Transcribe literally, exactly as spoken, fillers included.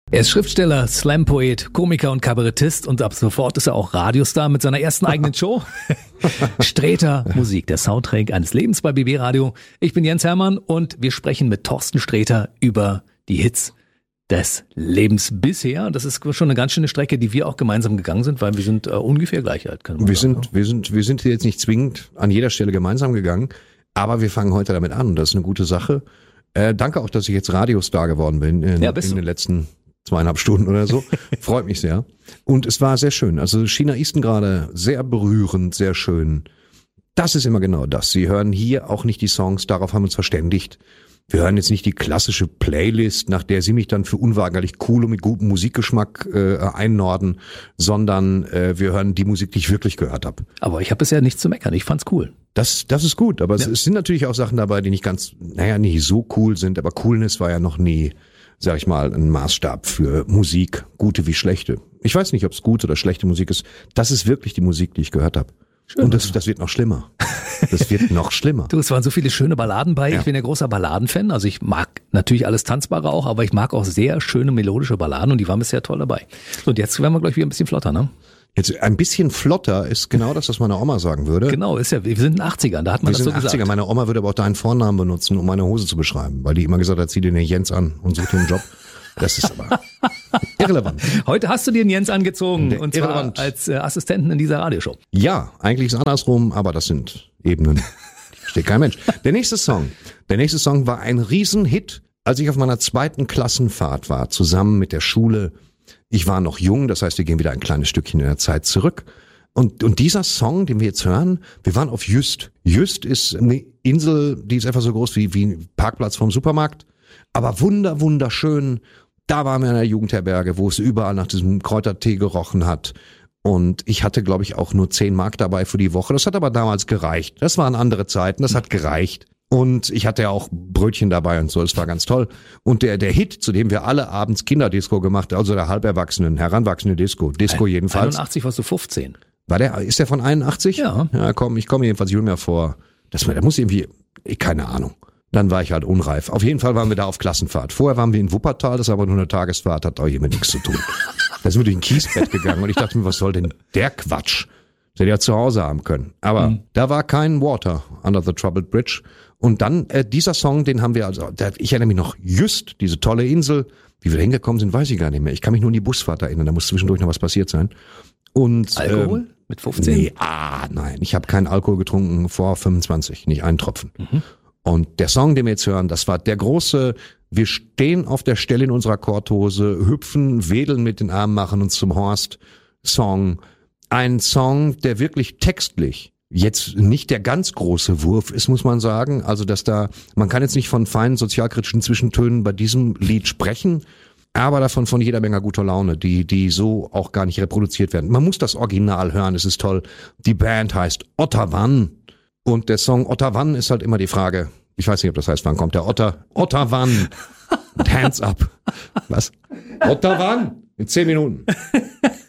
Er ist Schriftsteller, Slam-Poet, Komiker und Kabarettist und ab sofort ist er auch Radiostar mit seiner ersten eigenen Show. Sträter Musik, der Soundtrack eines Lebens bei B B Radio. Ich bin Jens Hermann und wir sprechen mit Thorsten Sträter über die Hits des Lebens bisher. Das ist schon eine ganz schöne Strecke, die wir auch gemeinsam gegangen sind, weil wir sind äh, ungefähr gleich alt. Können wir wir sagen, sind, wir sind, wir sind jetzt nicht zwingend an jeder Stelle gemeinsam gegangen, aber wir fangen heute damit an. Das ist eine gute Sache. Äh, danke auch, dass ich jetzt Radiostar geworden bin in, ja, in den letzten zweieinhalb Stunden oder so. Freut mich sehr. Und es war sehr schön. Also China Easton gerade sehr berührend, sehr schön. Das ist immer genau das. Sie hören hier auch nicht die Songs, darauf haben wir uns verständigt. Wir hören jetzt nicht die klassische Playlist, nach der Sie mich dann für unweigerlich cool und mit gutem Musikgeschmack äh, einnorden, sondern äh, wir hören die Musik, die ich wirklich gehört habe. Aber ich habe bisher nichts zu meckern. Ich fand's cool. Das, das ist gut. Aber ja. es, es sind natürlich auch Sachen dabei, die nicht ganz, naja, nicht so cool sind. Aber Coolness war ja noch nie, sag ich mal, ein Maßstab für Musik, gute wie schlechte. Ich weiß nicht, ob es gute oder schlechte Musik ist. Das ist wirklich die Musik, die ich gehört habe. Schön, und das, das wird noch schlimmer. Das wird noch schlimmer. Du, es waren so viele schöne Balladen bei. Ja. Ich bin ja großer Balladenfan. Also ich mag natürlich alles Tanzbare auch, aber ich mag auch sehr schöne melodische Balladen und die waren bisher toll dabei. Und jetzt werden wir gleich wieder ein bisschen flotter, ne? Jetzt ein bisschen flotter ist genau das, was meine Oma sagen würde. Genau, ist ja, wir sind in den achtzigern, da hat man wir das so sind achtziger. gesagt. Meine Oma würde aber auch deinen Vornamen benutzen, um meine Hose zu beschreiben, weil die immer gesagt hat, zieh dir den Jens an und such dir einen Job. Das ist aber irrelevant. Heute hast du dir den Jens angezogen Nee, und zwar irrelevant. als äh, Assistenten in dieser Radioshow. Ja, eigentlich ist es andersrum, aber das sind Ebenen, die versteht kein Mensch. Der nächste Song, der nächste Song war ein Riesenhit, als ich auf meiner zweiten Klassenfahrt war, zusammen mit der Schule. Ich war noch jung, das heißt, wir gehen wieder ein kleines Stückchen in der Zeit zurück. Und, und dieser Song, den wir jetzt hören, wir waren auf Jüst. Jüst ist eine Insel, die ist einfach so groß wie, wie ein Parkplatz vom Supermarkt, aber wunder, wunderschön. Da waren wir in einer Jugendherberge, wo es überall nach diesem Kräutertee gerochen hat. Und ich hatte, glaube ich, auch nur zehn Mark dabei für die Woche. Das hat aber damals gereicht. Das waren andere Zeiten, das hat gereicht. Und ich hatte ja auch Brötchen dabei und so, das war ganz toll. Und der der Hit, zu dem wir alle abends Kinderdisco gemacht haben, also der halberwachsenen, heranwachsende Disco, Disco jedenfalls. einundachtzig warst du fünfzehn. War der, ist der von einundachtzig? Ja. Ja, komm, ich komme jedenfalls jünger vor. Das, der muss irgendwie, keine Ahnung. Dann war ich halt unreif. Auf jeden Fall waren wir da auf Klassenfahrt. Vorher waren wir in Wuppertal, das ist aber nur eine Tagesfahrt, hat auch hiermit nichts zu tun. Da sind wir durch ein Kiesbett gegangen und ich dachte mir, was soll denn der Quatsch? Das hätte ich ja zu Hause haben können. Aber mhm. da war kein Water under the Troubled Bridge. Und dann äh, dieser Song, den haben wir also, der, ich erinnere mich noch, just diese tolle Insel. Wie wir hingekommen sind, weiß ich gar nicht mehr. Ich kann mich nur an die Busfahrt erinnern, da muss zwischendurch noch was passiert sein. Und Alkohol? Ähm, mit fünfzehn? Nee, ah, nein, ich habe keinen Alkohol getrunken vor fünfundzwanzig, nicht einen Tropfen. Mhm. Und der Song, den wir jetzt hören, das war der große, wir stehen auf der Stelle in unserer Korthose, hüpfen, wedeln mit den Armen, machen uns zum Horst-Song. Ein Song, der wirklich textlich jetzt nicht der ganz große Wurf ist, muss man sagen. Also, dass da, man kann jetzt nicht von feinen sozialkritischen Zwischentönen bei diesem Lied sprechen, aber davon von jeder Menge guter Laune, die, die so auch gar nicht reproduziert werden. Man muss das Original hören, es ist toll. Die Band heißt Otterwann. Und der Song Otterwann ist halt immer die Frage, ich weiß nicht, ob das heißt, wann kommt der Otter? Otterwann. Hands up. Was? Otterwann? In zehn Minuten.